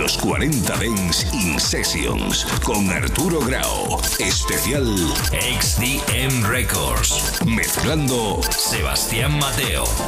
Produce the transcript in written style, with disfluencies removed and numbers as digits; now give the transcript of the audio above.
Los 40 Dance in Sessions con Arturo Grau. Especial XDM Records. Mezclando Sebastián Mateo.